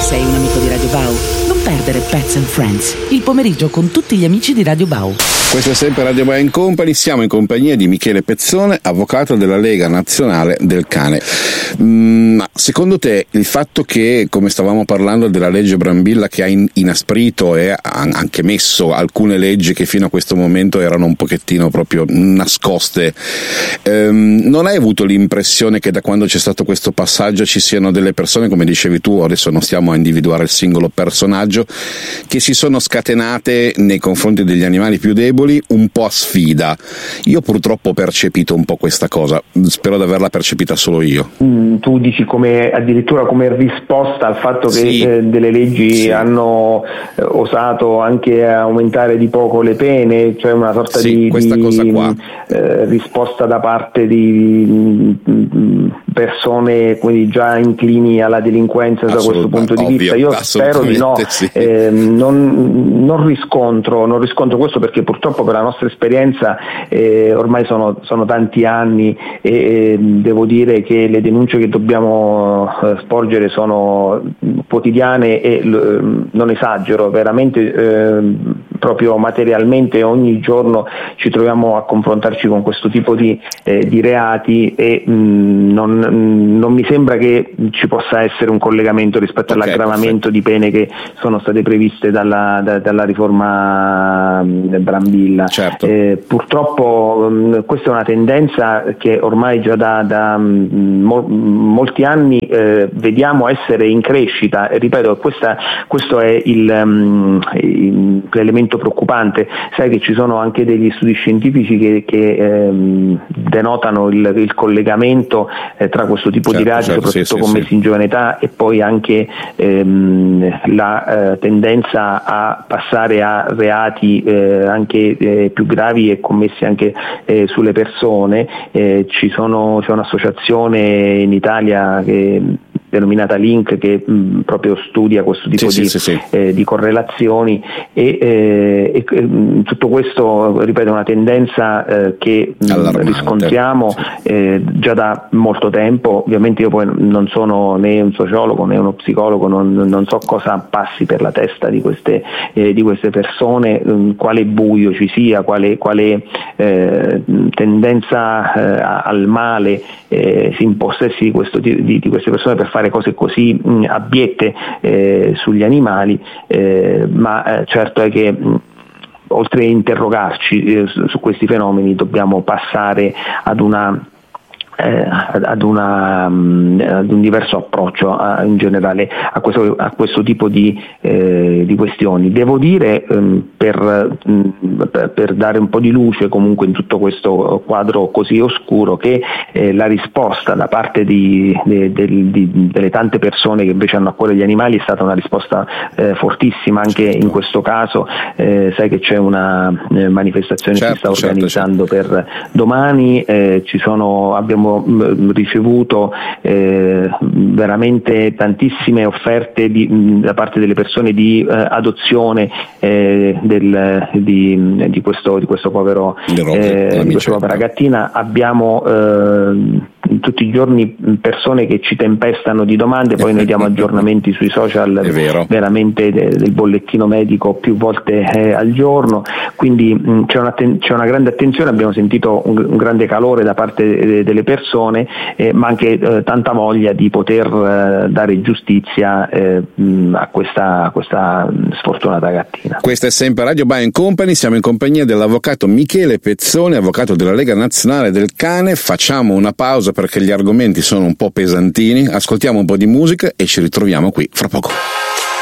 Sei un amico di Radio Bau? Non perdere Pets and Friends, il pomeriggio con tutti gli amici di Radio Bau. Questo è sempre Radio Bau Company, siamo in compagnia di Michele Pezzone, avvocato della Lega Nazionale del Cane. Ma secondo te il fatto che, come stavamo parlando della legge Brambilla, che ha inasprito e ha anche messo alcune leggi che fino a questo momento erano un pochettino proprio nascoste, non hai avuto l'impressione che da quando c'è stato questo passaggio ci siano delle persone, come dicevi tu, adesso non stiamo a individuare il singolo personaggio, che si sono scatenate nei confronti degli animali più deboli un po' a sfida? Io purtroppo ho percepito un po' questa cosa, spero di averla percepita solo io. Tu dici addirittura come risposta al fatto che delle leggi hanno osato anche aumentare di poco le pene, cioè una sorta di cosa qua. Risposta da parte di persone quindi già inclini alla delinquenza da questo punto di vista. Io spero di no, non riscontro questo, perché purtroppo per la nostra esperienza ormai sono tanti anni e devo dire che le denunce che dobbiamo sporgere sono quotidiane e non esagero, veramente proprio materialmente ogni giorno ci troviamo a confrontarci con questo tipo di reati e non mi sembra che ci possa essere un collegamento rispetto all'aggravamento di pene che sono state previste dalla riforma Brambilla. Certo. Purtroppo questa è una tendenza che ormai già da molti anni vediamo essere in crescita, e ripeto, questo è l'elemento preoccupante. Sai che ci sono anche degli studi scientifici che denotano il collegamento tra questo tipo di reati, soprattutto commessi in giovane età, e poi anche la tendenza a passare a reati anche più gravi e commessi anche sulle persone. C'è un'associazione in Italia denominata Link che proprio studia questo tipo di correlazioni e tutto questo, ripeto, è una tendenza che riscontriamo già da molto tempo. Ovviamente io poi non sono né un sociologo né uno psicologo, non so cosa passi per la testa di queste persone, quale buio ci sia, quale tendenza al male si impossessi di queste persone per fare cose così abbiette sugli animali, ma certo è che oltre a interrogarci su questi fenomeni dobbiamo passare ad un diverso approccio in generale a questo tipo di questioni. Devo dire, per dare un po' di luce comunque in tutto questo quadro così oscuro, che la risposta da parte delle tante persone che invece hanno a cuore gli animali è stata una risposta fortissima anche in questo caso. Sai che c'è una manifestazione che si sta organizzando per domani, abbiamo ricevuto veramente tantissime offerte da parte delle persone di adozione di questo povero di questa povera gattina. Abbiamo tutti i giorni persone che ci tempestano di domande, poi noi diamo aggiornamenti sui social veramente del bollettino medico più volte al giorno, quindi c'è una grande attenzione. Abbiamo sentito un grande calore da parte delle persone, ma anche tanta voglia di poter dare giustizia a questa sfortunata gattina. Questa è sempre Radio Bau Company, siamo in compagnia dell'avvocato Michele Pezzone, avvocato della Lega Nazionale del Cane. Facciamo una pausa perché gli argomenti sono un po' pesantini, ascoltiamo un po' di musica e ci ritroviamo qui fra poco.